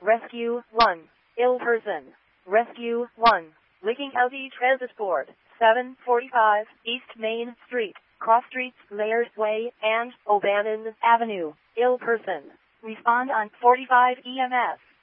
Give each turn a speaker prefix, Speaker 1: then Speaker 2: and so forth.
Speaker 1: Rescue 1. Ill person. Rescue 1. Licking County Transit Board. 745 East Main Street, Cross Streets, Layers Way, and O'Bannon Avenue. Ill person. Respond on 45 EMS.